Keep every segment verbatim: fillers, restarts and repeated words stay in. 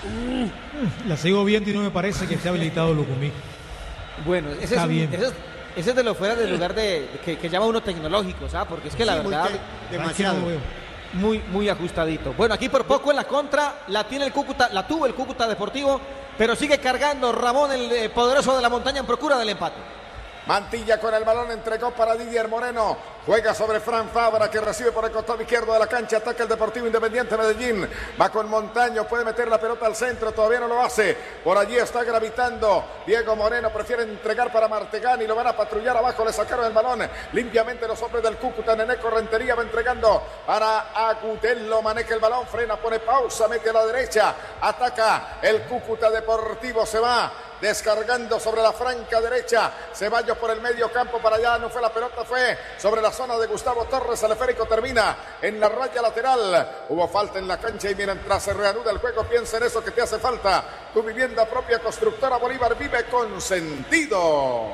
La sigo viendo y no me parece que esté habilitado Lucumí. Bueno, ese es, un, ese, es, ese es de los fuera del lugar de, de que, que llama uno tecnológico, ¿sabes? Porque es que la sí, verdad, te, demasiado. Muy, muy ajustadito. Bueno, aquí por poco en la contra la tiene el Cúcuta, la tuvo el Cúcuta Deportivo, pero sigue cargando Ramón, el eh, poderoso de la montaña, en procura del empate. Mantilla con el balón, entregó para Didier Moreno, juega sobre Fran Fabra, que recibe por el costado izquierdo de la cancha, ataca el Deportivo Independiente Medellín, va con Montaño, puede meter la pelota al centro, todavía no lo hace, por allí está gravitando Diego Moreno, prefiere entregar para Martegani, lo van a patrullar abajo, le sacaron el balón, limpiamente los hombres del Cúcuta, Neneco Rentería va entregando para Agudelo, maneja el balón, frena, pone pausa, mete a la derecha, ataca el Cúcuta Deportivo, se va descargando sobre la franca derecha, Ceballos por el medio campo para allá, no fue la pelota, fue sobre la zona de Gustavo Torres, el esférico termina en la raya lateral, hubo falta en la cancha y mientras se reanuda el juego, piensa en eso que te hace falta, tu vivienda propia Constructora Bolívar, vive con sentido.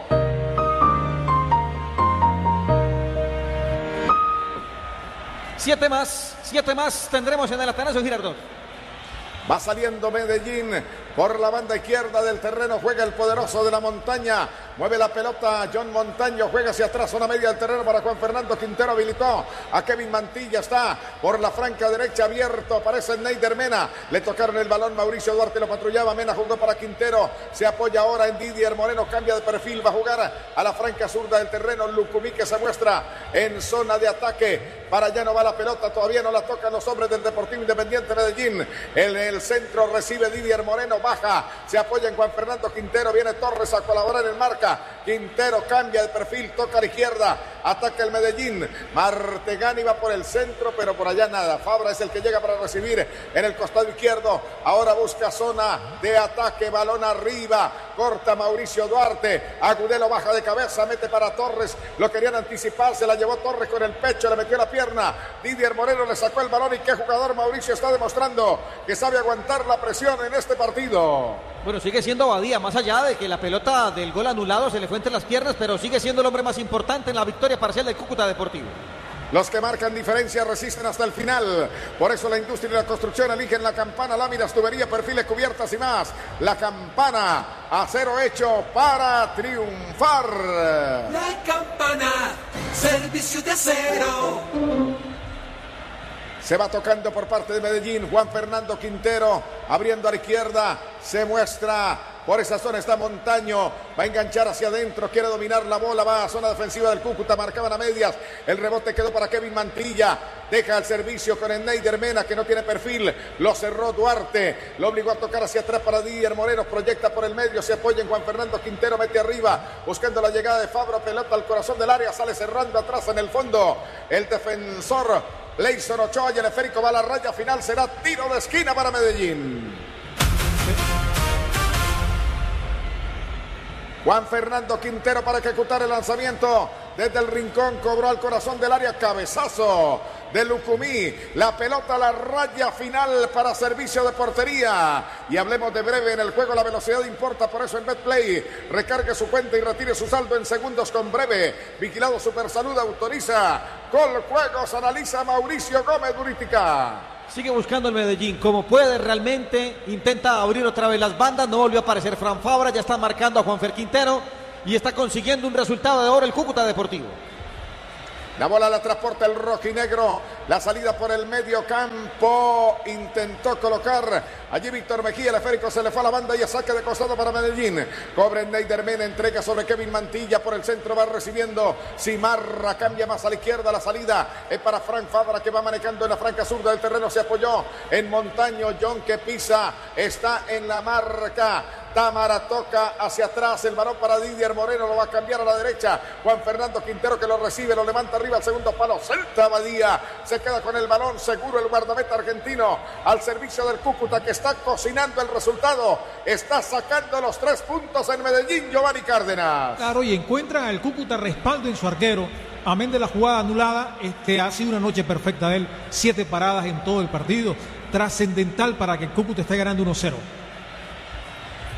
Siete más, siete más tendremos en el Atanasio Girardot. Va saliendo Medellín por la banda izquierda del terreno, juega el poderoso de la montaña, mueve la pelota John Montaño, juega hacia atrás, zona media del terreno para Juan Fernando Quintero, habilitó a Kevin Mantilla, está por la franca derecha abierto, aparece Neider Mena, le tocaron el balón, Mauricio Duarte lo patrullaba, Mena jugó para Quintero, se apoya ahora en Didier Moreno, cambia de perfil, va a jugar a la franca zurda del terreno, Lucumí que se muestra en zona de ataque, para allá no va la pelota, todavía no la tocan los hombres del Deportivo Independiente Medellín, en el centro recibe Didier Moreno, baja, se apoya en Juan Fernando Quintero, viene Torres a colaborar en marca, Quintero cambia de perfil, toca a la izquierda, ataca el Medellín, Martegani va por el centro, pero por allá nada, Fabra es el que llega para recibir en el costado izquierdo, ahora busca zona de ataque, balón arriba, corta Mauricio Duarte, Agudelo baja de cabeza, mete para Torres, lo querían anticipar, se la llevó Torres con el pecho, le metió la pierna, Didier Moreno le sacó el balón y qué jugador Mauricio está demostrando que sabe aguantar la presión en este partido. Bueno, sigue siendo Badía, más allá de que la pelota del gol anulado se le fue entre las piernas, pero sigue siendo el hombre más importante en la victoria parcial del Cúcuta Deportivo. Los que marcan diferencia resisten hasta el final. Por eso la industria y la construcción eligen la Campana, láminas, tubería, perfiles, cubiertas y más. La Campana, acero hecho para triunfar. La Campana, servicio de acero. Se va tocando por parte de Medellín, Juan Fernando Quintero, abriendo a la izquierda, se muestra por esa zona, está Montaño, va a enganchar hacia adentro, quiere dominar la bola, va a zona defensiva del Cúcuta, marcaban a medias, el rebote quedó para Kevin Mantilla, deja el servicio con el Neider Mena, que no tiene perfil, lo cerró Duarte, lo obligó a tocar hacia atrás para Didier Moreno, proyecta por el medio, se apoya en Juan Fernando Quintero, mete arriba, buscando la llegada de Fabra, pelota al corazón del área, sale cerrando atrás en el fondo, el defensor Leison Ochoa y el esférico va a la raya final, será tiro de esquina para Medellín. Juan Fernando Quintero para ejecutar el lanzamiento desde el rincón, cobró al corazón del área, cabezazo de Lucumí, la pelota a la raya final para servicio de portería. Y hablemos de breve en el juego, la velocidad importa, por eso en BetPlay recargue su cuenta y retire su saldo en segundos con breve. Vigilado Supersalud, autoriza. Gol Juegos, analiza Mauricio Gómez Buritica. Sigue buscando el Medellín como puede realmente, intenta abrir otra vez las bandas, no volvió a aparecer Fran Fabra, ya está marcando a Juanfer Quintero y está consiguiendo un resultado de oro el Cúcuta Deportivo. La bola la transporta el rojinegro, la salida por el medio campo, intentó colocar allí Víctor Mejía, el esférico se le fue a la banda y a saque de costado para Medellín. Cobre Neider Mena, entrega sobre Kevin Mantilla, por el centro va recibiendo Cimarra, cambia más a la izquierda, la salida es para Frank Fabra que va manejando en la franca zurda del terreno, se apoyó en Montaño, John que pisa, está en la marca. Támara toca hacia atrás, el balón para Didier Moreno, lo va a cambiar a la derecha, Juan Fernando Quintero que lo recibe, lo levanta arriba al segundo palo, Celta Badía, se queda con el balón, seguro el guardameta argentino, al servicio del Cúcuta que está cocinando el resultado, está sacando los tres puntos en Medellín, Giovanni Cárdenas. Claro, y encuentran al Cúcuta respaldo en su arquero, amén de la jugada anulada, este ha sido una noche perfecta de él, siete paradas en todo el partido, trascendental para que el Cúcuta esté ganando uno cero.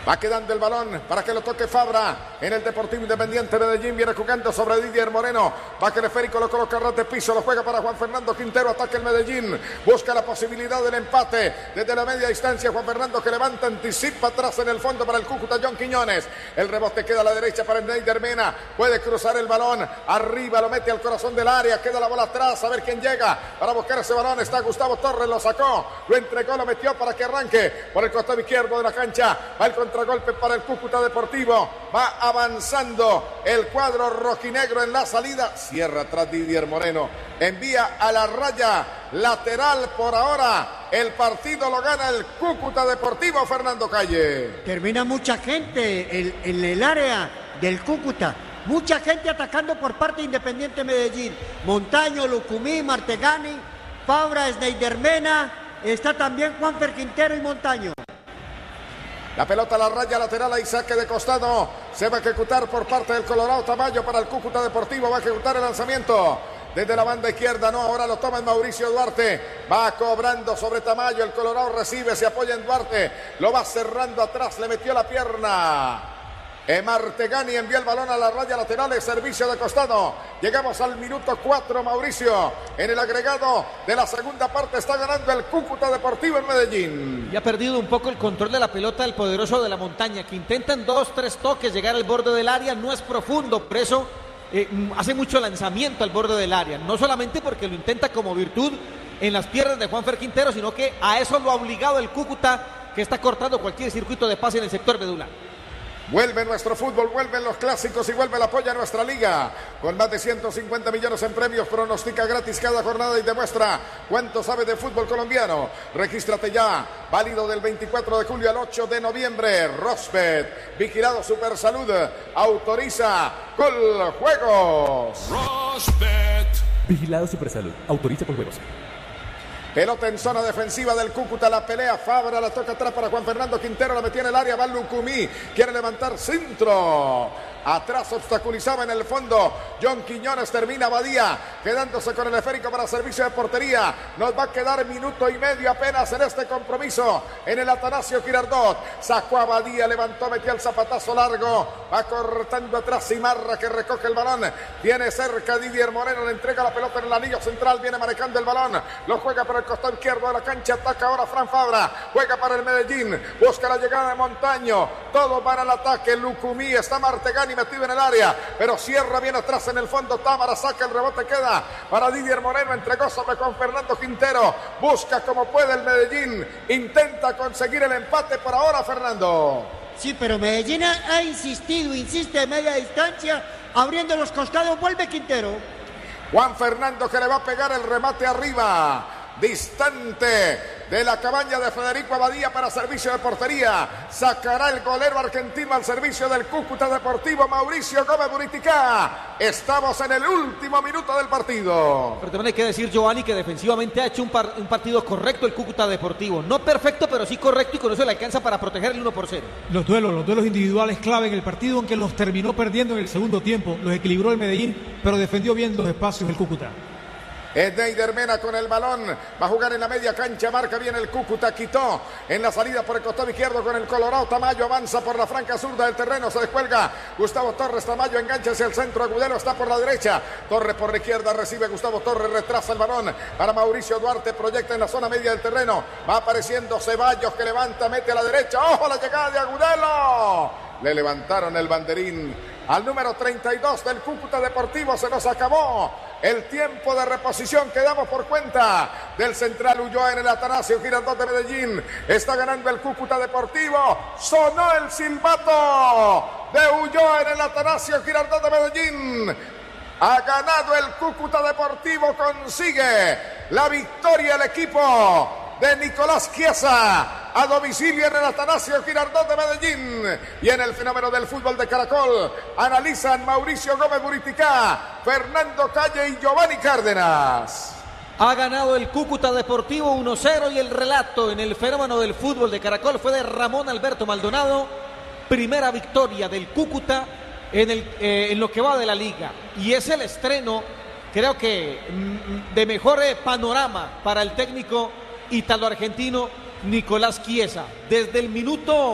Va quedando el balón para que lo toque Fabra en el Deportivo Independiente Medellín. Viene jugando sobre Didier Moreno. Va que el esférico lo coloca ras de piso. Lo juega para Juan Fernando Quintero. Ataca el Medellín. Busca la posibilidad del empate desde la media distancia. Juan Fernando que levanta, anticipa atrás en el fondo para el Cúcuta John Quiñones. El rebote queda a la derecha para Neider Mena. Puede cruzar el balón. Arriba lo mete al corazón del área. Queda la bola atrás. A ver quién llega para buscar ese balón. Está Gustavo Torres. Lo sacó. Lo entregó. Lo metió para que arranque por el costado izquierdo de la cancha. Va el contragolpe para el Cúcuta Deportivo. Va avanzando el cuadro rojinegro en la salida. Cierra atrás Didier Moreno. Envía a la raya lateral por ahora. El partido lo gana el Cúcuta Deportivo, Fernando Calle. Termina mucha gente en, en el área del Cúcuta. Mucha gente atacando por parte de Independiente Medellín. Montaño, Lucumí, Martegani, Fabra, Neider Mena. Está también Juanfer Quintero y Montaño. La pelota a la raya lateral, ahí saque de costado. Se va a ejecutar por parte del Colorado Tamayo para el Cúcuta Deportivo. Va a ejecutar el lanzamiento desde la banda izquierda. No, ahora lo toma en Mauricio Duarte. Va cobrando sobre Tamayo. El Colorado recibe, se apoya en Duarte. Lo va cerrando atrás, le metió la pierna. Martegani envía el balón a la raya lateral, es servicio de costado. Llegamos al minuto cuatro, Mauricio. En el agregado de la segunda parte está ganando el Cúcuta Deportivo en Medellín. Y ha perdido un poco el control de la pelota el poderoso de la Montaña, que intenta en dos, tres toques llegar al borde del área. No es profundo, por eso eh, hace mucho lanzamiento al borde del área. No solamente porque lo intenta como virtud en las piernas de Juanfer Quintero, sino que a eso lo ha obligado el Cúcuta, que está cortando cualquier circuito de pase en el sector medular. Vuelve nuestro fútbol, vuelven los clásicos y vuelve el apoyo a nuestra liga. Con más de ciento cincuenta millones en premios, pronostica gratis cada jornada y demuestra cuánto sabe de fútbol colombiano. Regístrate ya, válido del veinticuatro de julio al ocho de noviembre. Rosbet, vigilado Supersalud, autoriza Gol Juegos. Rosbet, vigilado Supersalud, autoriza Gol Juegos. Pelota en zona defensiva del Cúcuta, la pelea Fabra, la toca atrás para Juan Fernando Quintero, la metió en el área, va Lucumí, quiere levantar centro. Atrás obstaculizaba en el fondo John Quiñones, termina Badía, quedándose con el esférico para servicio de portería. Nos va a quedar minuto y medio apenas en este compromiso en el Atanasio Girardot. Sacó a Badía, levantó, metió el zapatazo largo, va cortando atrás Cimarra que recoge el balón. Tiene cerca Didier Moreno, le entrega la pelota en el anillo central, viene manejando el balón, lo juega para el costado izquierdo de la cancha, ataca ahora Fran Fabra, juega para el Medellín, busca la llegada de Montaño, todo para el ataque. Lucumí, está Martegani metido en el área, pero cierra bien atrás en el fondo. Támara saca el rebote, queda para Didier Moreno, entregó sobre Juan Fernando Quintero, busca como puede el Medellín, intenta conseguir el empate por ahora, Fernando. Sí, pero Medellín ha, ha insistido, insiste de media distancia, abriendo los costados, vuelve Quintero. Juan Fernando que le va a pegar el remate arriba, distante de la cabaña de Federico Abadía para servicio de portería. Sacará el golero argentino al servicio del Cúcuta Deportivo, Mauricio Gómez Buriticá. Estamos en el último minuto del partido. Pero también hay que decir, Giovanni, que defensivamente ha hecho un, par, un partido correcto el Cúcuta Deportivo. No perfecto, pero sí correcto, y con eso le alcanza para proteger el uno por cero. Los duelos, los duelos individuales clave en el partido, aunque los terminó perdiendo en el segundo tiempo. Los equilibró el Medellín, pero defendió bien los espacios el Cúcuta. Es Neider Mena con el balón, va a jugar en la media cancha, marca bien el Cúcuta, quitó en la salida por el costado izquierdo con el Colorado. Tamayo avanza por la franca zurda del terreno, se descuelga Gustavo Torres. Tamayo engancha hacia el centro, Agudelo está por la derecha, Torres por la izquierda, recibe Gustavo Torres, retrasa el balón para Mauricio Duarte, proyecta en la zona media del terreno, va apareciendo Ceballos que levanta, mete a la derecha, ojo la llegada de Agudelo, le levantaron el banderín al número treinta y dos del Cúcuta Deportivo. Se nos acabó el tiempo de reposición, quedamos por cuenta del central Ulloa en el Atanasio Girardot de Medellín. Está ganando el Cúcuta Deportivo, sonó el silbato de Ulloa en el Atanasio Girardot de Medellín. Ha ganado el Cúcuta Deportivo, consigue la victoria el equipo de Nicolás Chiesa a domicilio en el Atanasio Girardot de Medellín. Y en el fenómeno del fútbol de Caracol analizan Mauricio Gómez Buriticá, Fernando Calle y Giovanni Cárdenas. Ha ganado el Cúcuta Deportivo uno cero, y el relato en el fenómeno del fútbol de Caracol fue de Ramón Alberto Maldonado. Primera victoria del Cúcuta en, el, eh, en lo que va de la liga, y es el estreno, creo que de mejor eh, panorama para el técnico italo-argentino Nicolás Chiesa. Desde el minuto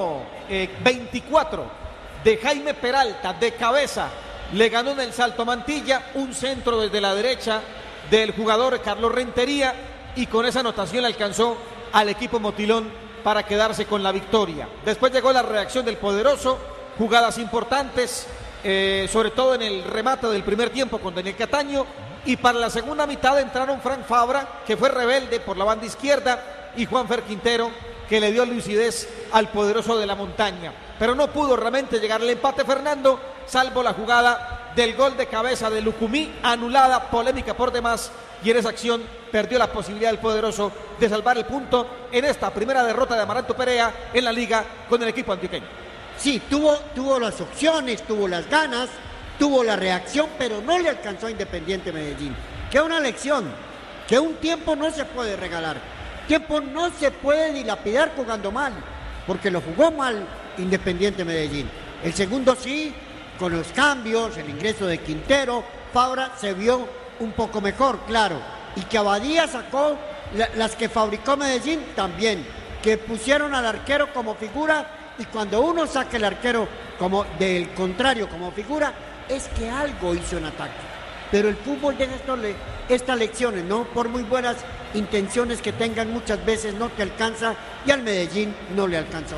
eh, veinticuatro de Jaime Peralta, de cabeza, le ganó en el salto Mantilla, un centro desde la derecha del jugador Carlos Rentería, y con esa anotación le alcanzó al equipo Motilón para quedarse con la victoria. Después llegó la reacción del Poderoso, jugadas importantes, eh, sobre todo en el remate del primer tiempo con Daniel Cataño, y para la segunda mitad entraron Frank Fabra, que fue rebelde por la banda izquierda, y Juanfer Quintero, que le dio lucidez al Poderoso de la Montaña. Pero no pudo realmente llegar al empate Fernando, salvo la jugada del gol de cabeza de Lucumí, anulada, polémica por demás, y en esa acción perdió la posibilidad del Poderoso de salvar el punto en esta primera derrota de Amaranto Perea en la liga con el equipo antioqueño. Sí, tuvo, tuvo las opciones, tuvo las ganas, tuvo la reacción, pero no le alcanzó a Independiente Medellín. Que una lección, que un tiempo no se puede regalar, tiempo no se puede dilapidar jugando mal, porque lo jugó mal Independiente Medellín. El segundo sí, con los cambios, el ingreso de Quintero, Fabra se vio un poco mejor, claro, y que Abadía sacó la, las que fabricó Medellín también, que pusieron al arquero como figura, y cuando uno saca el arquero como del contrario como figura, es que algo hizo en ataque. Pero el fútbol deja esto, estas lecciones, ¿no? Por muy buenas intenciones que tengan, muchas veces no te alcanza, y al Medellín no le alcanzó.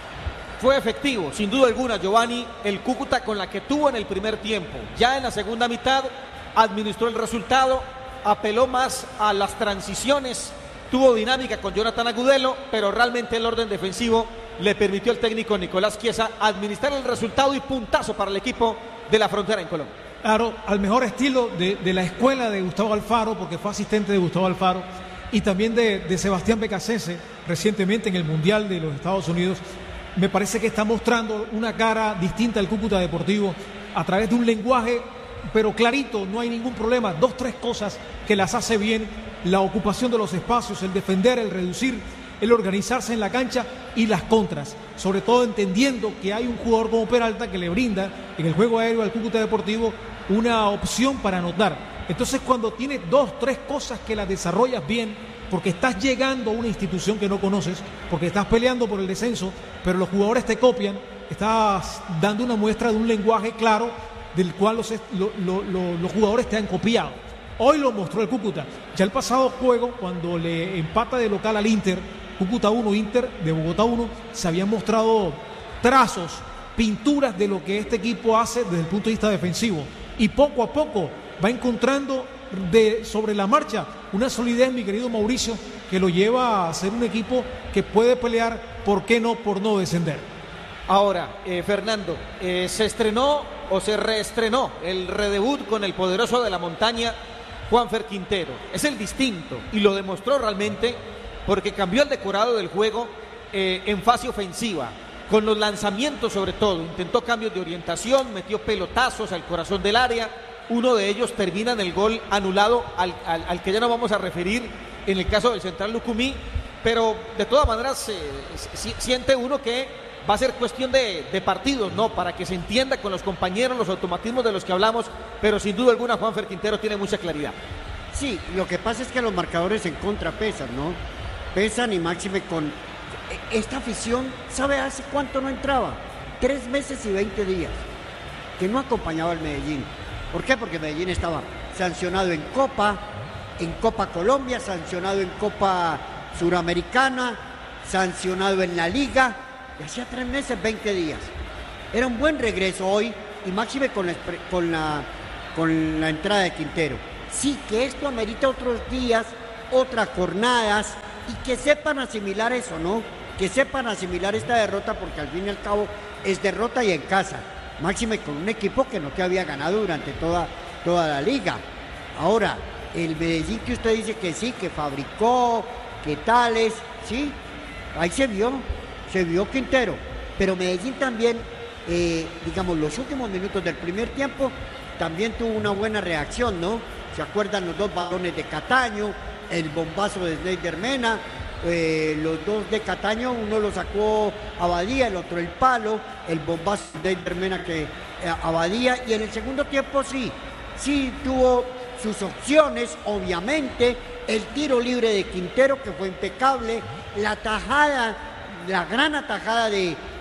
Fue efectivo, sin duda alguna, Giovanni, el Cúcuta con la que tuvo en el primer tiempo. Ya en la segunda mitad administró el resultado, apeló más a las transiciones, tuvo dinámica con Jonathan Agudelo, pero realmente el orden defensivo le permitió al técnico Nicolás Chiesa administrar el resultado, y puntazo para el equipo de la Frontera en Colombia. Claro, al mejor estilo de, de la escuela de Gustavo Alfaro, porque fue asistente de Gustavo Alfaro, y también de, de Sebastián Becasese, recientemente en el Mundial de los Estados Unidos. Me parece que está mostrando una cara distinta al Cúcuta Deportivo a través de un lenguaje, pero clarito, no hay ningún problema. Dos, tres cosas que las hace bien: la ocupación de los espacios, el defender, el reducir, el organizarse en la cancha y las contras. Sobre todo entendiendo que hay un jugador como Peralta que le brinda en el juego aéreo al Cúcuta Deportivo una opción para anotar. Entonces, cuando tienes dos, tres cosas que las desarrollas bien, porque estás llegando a una institución que no conoces, porque estás peleando por el descenso, pero los jugadores te copian, estás dando una muestra de un lenguaje claro del cual los, lo, lo, lo, los jugadores te han copiado. Hoy lo mostró el Cúcuta. Ya el pasado juego, cuando le empata de local al Inter, Cúcuta uno, Inter de Bogotá uno, se habían mostrado trazos, pinturas de lo que este equipo hace desde el punto de vista defensivo. Y poco a poco va encontrando de sobre la marcha una solidez, mi querido Mauricio, que lo lleva a ser un equipo que puede pelear, ¿por qué no?, por no descender. Ahora, eh, Fernando, eh, se estrenó o se reestrenó el redebut con el Poderoso de la Montaña, Juanfer Quintero. Es el distinto, y lo demostró realmente, porque cambió el decorado del juego eh, en fase ofensiva, con los lanzamientos sobre todo. Intentó cambios de orientación, metió pelotazos al corazón del área. Uno de ellos termina en el gol anulado al, al, al que ya no vamos a referir en el caso del central Lucumí, pero de todas maneras eh, si, siente uno que va a ser cuestión de, de partidos, ¿no? Para que se entienda con los compañeros los automatismos de los que hablamos, pero sin duda alguna Juanfer Quintero tiene mucha claridad. Sí, lo que pasa es que los marcadores en contra pesan, ¿no? Pesan, y máxime con esta afición. ¿Sabe hace cuánto no entraba? Tres meses y veinte días que no acompañaba al Medellín. ¿Por qué? Porque Medellín estaba sancionado en Copa, en Copa Colombia, sancionado en Copa Suramericana, sancionado en la Liga, y hacía tres meses, veinte días. Era un buen regreso hoy, y máxime con la, con la, con la entrada de Quintero. Sí, que esto amerita otros días, otras jornadas, y que sepan asimilar eso, ¿no? Que sepan asimilar esta derrota, porque al fin y al cabo es derrota y en casa. Máxime con un equipo que no te había ganado durante toda, toda la liga. Ahora, el Medellín que usted dice que sí, que fabricó, que tales, sí, ahí se vio, se vio Quintero. Pero Medellín también, eh, digamos, los últimos minutos del primer tiempo, también tuvo una buena reacción, ¿no? ¿Se acuerdan los dos balones de Cataño, el bombazo de Snyder Mena? Eh, los dos de Cataño, uno lo sacó Abadía, el otro el palo, el bombazo de Mena que eh, Abadía, y en el segundo tiempo sí, sí tuvo sus opciones, obviamente, el tiro libre de Quintero que fue impecable, la tajada, la gran atajada de,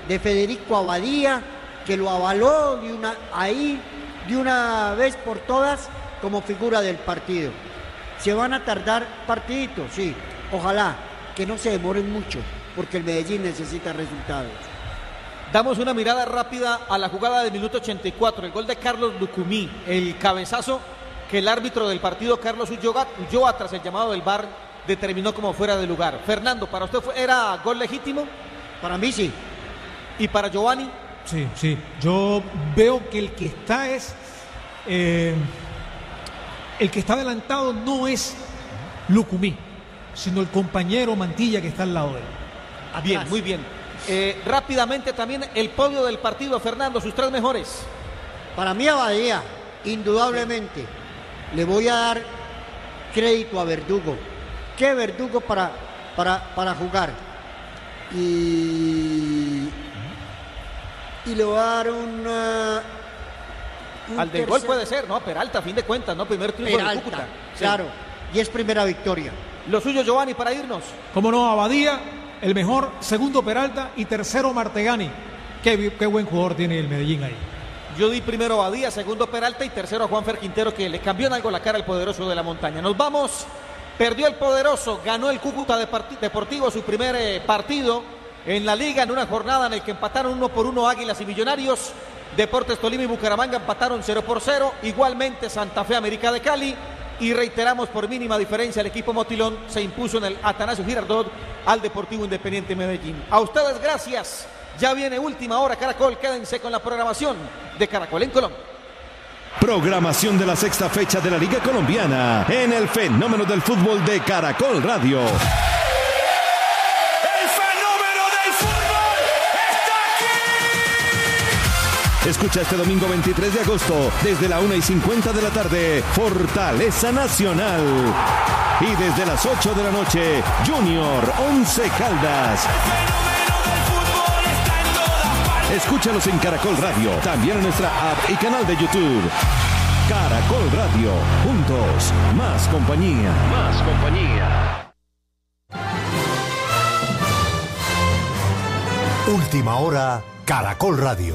de Federico Abadía, que lo avaló de una, ahí de una vez por todas como figura del partido. ¿Se van a tardar partiditos? Sí, ojalá que no se demoren mucho, porque el Medellín necesita resultados. Damos una mirada rápida a la jugada del minuto ochenta y cuatro, el gol de Carlos Lucumí, el cabezazo que el árbitro del partido, Carlos Ulloa, Ulloa, tras el llamado del V A R, determinó como fuera de lugar. Fernando, ¿para usted fue, era gol legítimo? Para mí sí. ¿Y para Giovanni? Sí, sí. Yo veo que el que está es... Eh, el que está adelantado no es Lucumí, sino el compañero Mantilla que está al lado de él. Atrás. Bien, muy bien. Eh, rápidamente también el podio del partido, Fernando, sus tres mejores. Para mí Abadía, indudablemente. Le voy a dar crédito a Verdugo. ¿Qué Verdugo para, para, para jugar? Y, y le voy a dar una, un al del gol puede ser, ¿no? Peralta, a fin de cuentas, ¿no? Primer triunfo de Cúcuta. Claro, sí. Y es primera victoria. Lo suyo, Giovanni, para irnos. Como no, Abadía, el mejor, segundo Peralta y tercero Martegani. Qué, qué buen jugador tiene el Medellín ahí. Yo di primero a Abadía, segundo Peralta y tercero a Juanfer Quintero, que le cambió en algo la cara al poderoso de la montaña. Nos vamos. Perdió el poderoso, ganó el Cúcuta Deportivo su primer eh, partido en la liga, en una jornada en la que empataron uno por uno Águilas y Millonarios. Deportes Tolima y Bucaramanga empataron cero por cero. Igualmente Santa Fe, América de Cali. Y reiteramos, por mínima diferencia, el equipo Motilón se impuso en el Atanasio Girardot al Deportivo Independiente Medellín. A ustedes gracias. Ya viene Última Hora Caracol. Quédense con la programación de Caracol en Colombia. Programación de la sexta fecha de la Liga Colombiana en el Fenómeno del Fútbol de Caracol Radio. ¡El fenómeno del fútbol está aquí! Escucha este domingo veintitrés de agosto desde la una y cincuenta de la tarde Fortaleza Nacional. Y desde las ocho de la noche Junior Once Caldas. Escúchalos en Caracol Radio, también en nuestra app y canal de YouTube. Caracol Radio, juntos, más compañía. Más compañía. Última Hora, Caracol Radio.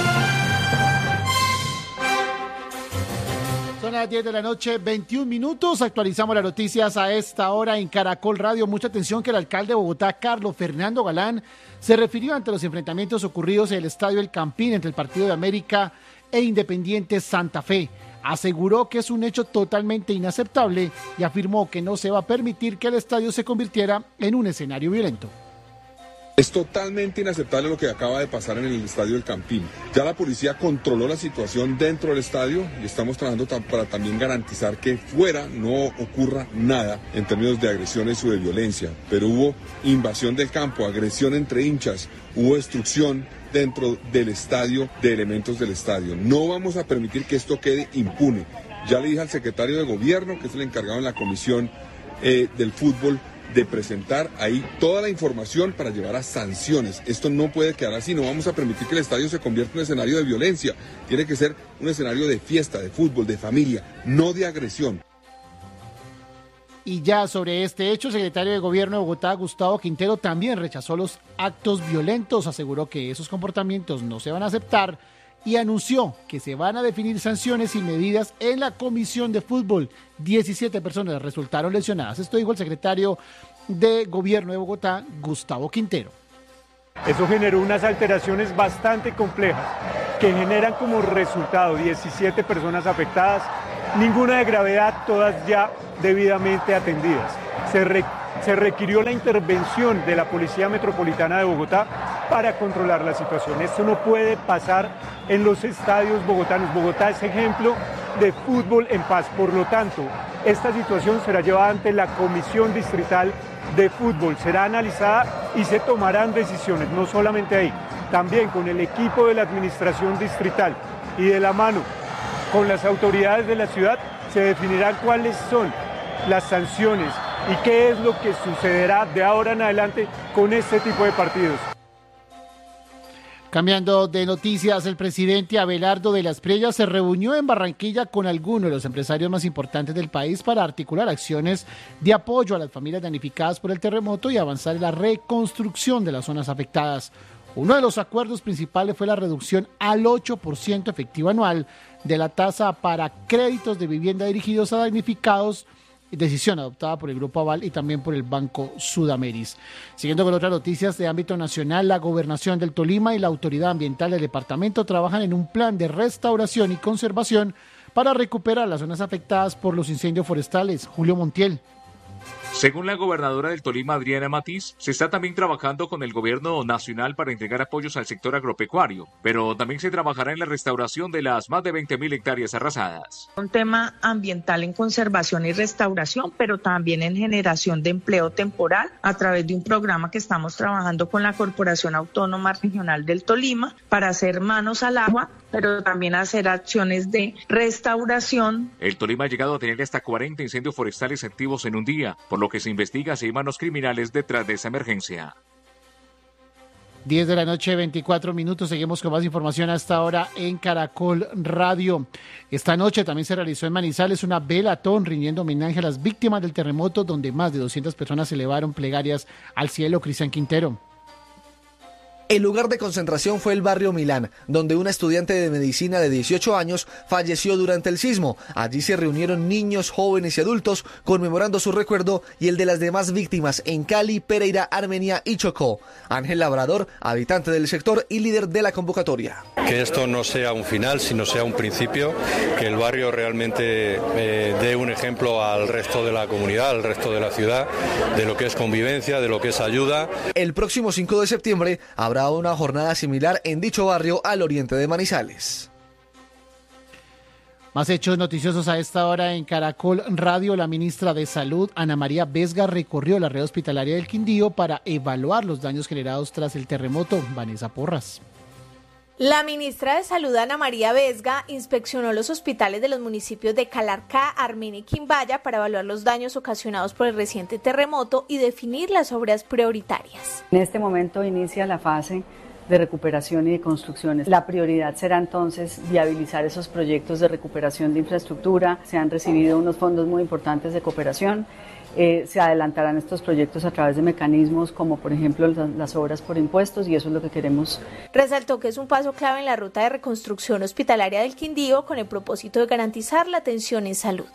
Son las diez de la noche, veintiún minutos. Actualizamos las noticias a esta hora en Caracol Radio. Mucha atención que el alcalde de Bogotá, Carlos Fernando Galán, se refirió ante los enfrentamientos ocurridos en el Estadio El Campín entre el Partido de América e Independiente Santa Fe. Aseguró que es un hecho totalmente inaceptable y afirmó que no se va a permitir que el estadio se convirtiera en un escenario violento. Es totalmente inaceptable lo que acaba de pasar en el estadio El Campín. Ya la policía controló la situación dentro del estadio y estamos trabajando para también garantizar que fuera no ocurra nada en términos de agresiones o de violencia. Pero hubo invasión del campo, agresión entre hinchas, hubo destrucción dentro del estadio de elementos del estadio. No vamos a permitir que esto quede impune. Ya le dije al secretario de gobierno, que es el encargado en la comisión eh, del fútbol, de presentar ahí toda la información para llevar a sanciones. Esto no puede quedar así, no vamos a permitir que el estadio se convierta en un escenario de violencia. Tiene que ser un escenario de fiesta, de fútbol, de familia, no de agresión. Y ya sobre este hecho, el secretario de Gobierno de Bogotá, Gustavo Quintero, también rechazó los actos violentos, aseguró que esos comportamientos no se van a aceptar y anunció que se van a definir sanciones y medidas en la Comisión de Fútbol. diecisiete personas resultaron lesionadas. Esto dijo el secretario de Gobierno de Bogotá, Gustavo Quintero. Eso generó unas alteraciones bastante complejas que generan como resultado diecisiete personas afectadas, ninguna de gravedad, todas ya debidamente atendidas. Se, re, se requirió la intervención de la Policía Metropolitana de Bogotá para controlar la situación. Esto no puede pasar en los estadios bogotanos. Bogotá es ejemplo de fútbol en paz. Por lo tanto, esta situación será llevada ante la Comisión Distrital de Fútbol. Será analizada y se tomarán decisiones, no solamente ahí, también con el equipo de la Administración Distrital y de la mano con las autoridades de la ciudad se definirán cuáles son las sanciones y qué es lo que sucederá de ahora en adelante con este tipo de partidos. Cambiando de noticias, el presidente Abelardo de las Prellas se reunió en Barranquilla con algunos de los empresarios más importantes del país para articular acciones de apoyo a las familias damnificadas por el terremoto y avanzar en la reconstrucción de las zonas afectadas. Uno de los acuerdos principales fue la reducción al ocho por ciento efectivo anual de la tasa para créditos de vivienda dirigidos a damnificados, decisión adoptada por el Grupo Aval y también por el Banco Sudameris. Siguiendo con otras noticias de ámbito nacional, la Gobernación del Tolima y la Autoridad Ambiental del departamento trabajan en un plan de restauración y conservación para recuperar las zonas afectadas por los incendios forestales. Julio Montiel. Según la gobernadora del Tolima, Adriana Matiz, se está también trabajando con el gobierno nacional para entregar apoyos al sector agropecuario, pero también se trabajará en la restauración de las más de veinte mil hectáreas arrasadas. Un tema ambiental en conservación y restauración, pero también en generación de empleo temporal a través de un programa que estamos trabajando con la Corporación Autónoma Regional del Tolima para hacer manos al agua, pero también hacer acciones de restauración. El Tolima ha llegado a tener hasta cuarenta incendios forestales activos en un día, por lo que se investiga si hay manos criminales detrás de esa emergencia. diez de la noche, veinticuatro minutos. Seguimos con más información hasta ahora en Caracol Radio. Esta noche también se realizó en Manizales una velatón rindiendo homenaje a las víctimas del terremoto, donde más de doscientas personas elevaron plegarias al cielo. Cristian Quintero. El lugar de concentración fue el barrio Milán, donde una estudiante de medicina de dieciocho años falleció durante el sismo. Allí se reunieron niños, jóvenes y adultos conmemorando su recuerdo y el de las demás víctimas en Cali, Pereira, Armenia y Chocó. Ángel Labrador, habitante del sector y líder de la convocatoria. Que esto no sea un final, sino sea un principio, que el barrio realmente eh, dé un ejemplo al resto de la comunidad, al resto de la ciudad, de lo que es convivencia, de lo que es ayuda. El próximo cinco de septiembre habrá Habrá una jornada similar en dicho barrio al oriente de Manizales. Más hechos noticiosos a esta hora en Caracol Radio. La ministra de Salud, Ana María Vesga, recorrió la red hospitalaria del Quindío para evaluar los daños generados tras el terremoto. Vanessa Porras. La ministra de Salud, Ana María Vesga, inspeccionó los hospitales de los municipios de Calarcá, Armenia y Quimbaya para evaluar los daños ocasionados por el reciente terremoto y definir las obras prioritarias. En este momento inicia la fase de recuperación y de construcciones. La prioridad será entonces viabilizar esos proyectos de recuperación de infraestructura. Se han recibido unos fondos muy importantes de cooperación. Eh, se adelantarán estos proyectos a través de mecanismos como por ejemplo las, las obras por impuestos, y eso es lo que queremos. Resaltó que es un paso clave en la ruta de reconstrucción hospitalaria del Quindío con el propósito de garantizar la atención en salud.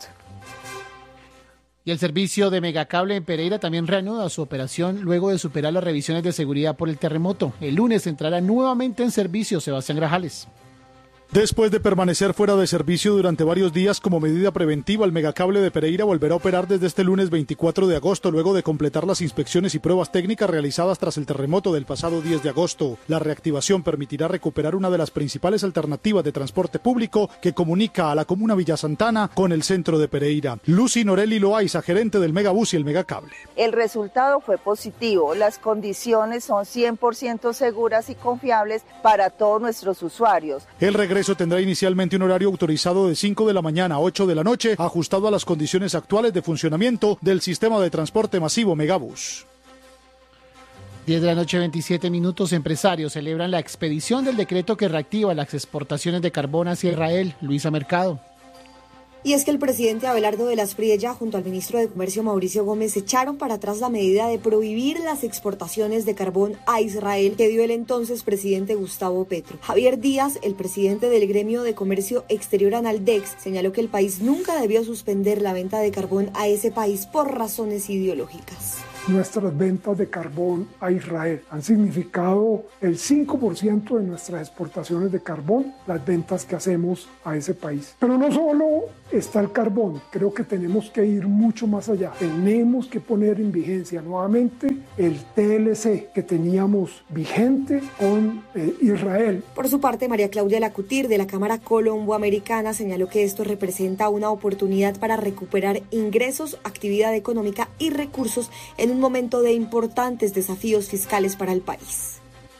Y el servicio de Megacable en Pereira también reanuda su operación luego de superar las revisiones de seguridad por el terremoto. El lunes entrará nuevamente en servicio. Sebastián Grajales. Después de permanecer fuera de servicio durante varios días como medida preventiva, el Megacable de Pereira volverá a operar desde este lunes veinticuatro de agosto, luego de completar las inspecciones y pruebas técnicas realizadas tras el terremoto del pasado diez de agosto. La reactivación permitirá recuperar una de las principales alternativas de transporte público que comunica a la comuna Villa Santana con el centro de Pereira. Lucy Norelli Loaiza, gerente del Megabús y el Megacable. El resultado fue positivo. Las condiciones son cien por ciento seguras y confiables para todos nuestros usuarios. El regreso Eso tendrá inicialmente un horario autorizado de cinco de la mañana a ocho de la noche, ajustado a las condiciones actuales de funcionamiento del sistema de transporte masivo Megabús. diez de la noche, veintisiete minutos. Empresarios celebran la expedición del decreto que reactiva las exportaciones de carbón hacia Israel. Luisa Mercado. Y es que el presidente Abelardo de las Priella junto al ministro de Comercio Mauricio Gómez echaron para atrás la medida de prohibir las exportaciones de carbón a Israel que dio el entonces presidente Gustavo Petro. Javier Díaz, el presidente del gremio de comercio exterior Analdex, señaló que el país nunca debió suspender la venta de carbón a ese país por razones ideológicas. Nuestras ventas de carbón a Israel han significado el cinco por ciento de nuestras exportaciones de carbón, las ventas que hacemos a ese país. Pero no solo está el carbón, creo que tenemos que ir mucho más allá. Tenemos que poner en vigencia nuevamente el T L C que teníamos vigente con eh, Israel. Por su parte, María Claudia Lacutir de la Cámara Colombo-Americana señaló que esto representa una oportunidad para recuperar ingresos, actividad económica y recursos en un momento de importantes desafíos fiscales para el país.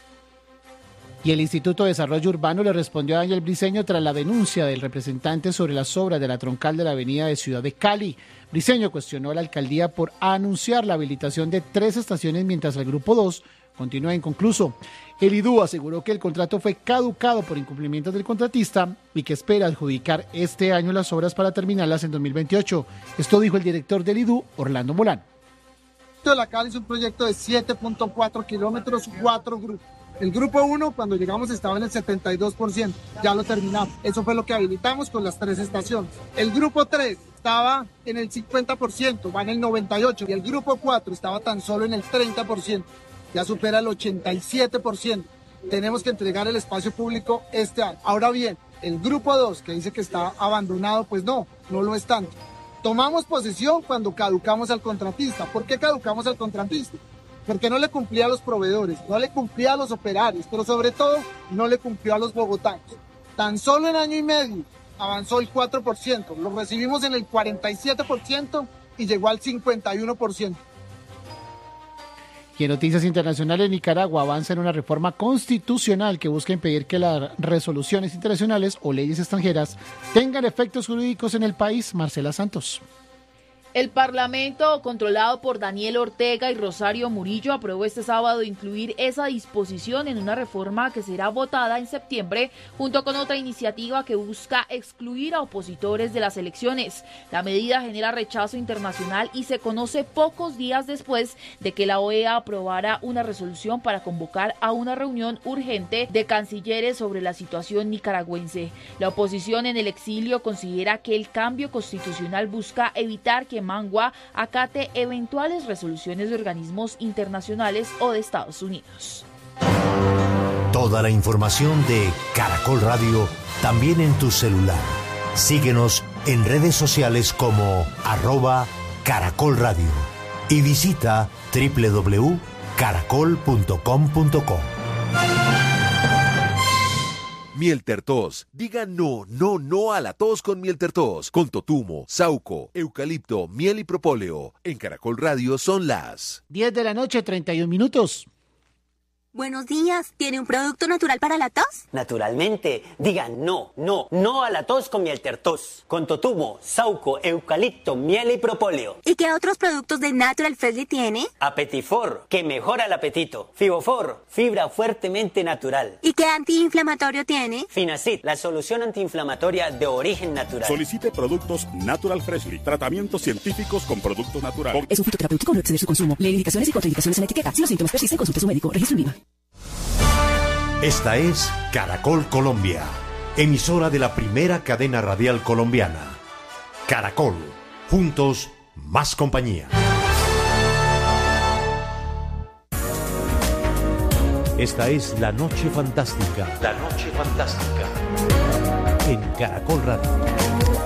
Y el Instituto de Desarrollo Urbano le respondió a Ángel Briceño tras la denuncia del representante sobre las obras de la troncal de la avenida de Ciudad de Cali. Briceño cuestionó a la alcaldía por anunciar la habilitación de tres estaciones mientras el grupo dos continúa inconcluso. El I D U aseguró que el contrato fue caducado por incumplimientos del contratista y que espera adjudicar este año las obras para terminarlas en dos mil veintiocho. Esto dijo el director del I D U, Orlando Molán. De la Cali es un proyecto de siete punto cuatro kilómetros, cuatro grupos. El grupo uno, cuando llegamos, estaba en el setenta y dos por ciento, ya lo terminamos. Eso fue lo que habilitamos con las tres estaciones. El grupo tres estaba en el cincuenta por ciento, va en el noventa y ocho por ciento, y el grupo cuatro estaba tan solo en el treinta por ciento, ya supera el ochenta y siete por ciento. Tenemos que entregar el espacio público este año. Ahora bien, el grupo dos, que dice que está abandonado, pues no, no lo es tanto. Tomamos posesión cuando caducamos al contratista. ¿Por qué caducamos al contratista? Porque no le cumplía a los proveedores, no le cumplía a los operarios, pero sobre todo no le cumplió a los bogotanos. Tan solo en año y medio avanzó el cuatro por ciento, lo recibimos en el cuarenta y siete por ciento y llegó al cincuenta y uno por ciento. Y en noticias internacionales, Nicaragua avanza en una reforma constitucional que busca impedir que las resoluciones internacionales o leyes extranjeras tengan efectos jurídicos en el país. Marcela Santos. El Parlamento, controlado por Daniel Ortega y Rosario Murillo, aprobó este sábado incluir esa disposición en una reforma que será votada en septiembre, junto con otra iniciativa que busca excluir a opositores de las elecciones. La medida genera rechazo internacional y se conoce pocos días después de que la O E A aprobara una resolución para convocar a una reunión urgente de cancilleres sobre la situación nicaragüense. La oposición en el exilio considera que el cambio constitucional busca evitar que Mangua acate eventuales resoluciones de organismos internacionales o de Estados Unidos. Toda la información de Caracol Radio también en tu celular. Síguenos en redes sociales como arroba Caracol Radio y visita doble u doble u doble u punto caracol punto com punto co. Mieltertos. Diga no, no, no a la tos con Mieltertos. Con totumo, sauco, eucalipto, miel y propóleo. En Caracol Radio son las diez de la noche, treinta y un minutos. Buenos días, ¿tiene un producto natural para la tos? Naturalmente, diga no, no, no a la tos con Mieltertos. Con totumo, sauco, eucalipto, miel y propóleo. ¿Y qué otros productos de Natural Freshly tiene? Apetifor, que mejora el apetito. Fibofor, fibra fuertemente natural. ¿Y qué antiinflamatorio tiene? Finacid, la solución antiinflamatoria de origen natural. Solicite productos Natural Freshly, tratamientos científicos con productos naturales. Es un fitoterapéutico, no exceder su consumo. Lee indicaciones y contraindicaciones en la etiqueta. Si los síntomas persisten, consulte a su médico. Registro en viva. Esta es Caracol Colombia, emisora de la primera cadena radial colombiana. Caracol, juntos, más compañía. Esta es La Noche Fantástica. La Noche Fantástica. En Caracol Radio.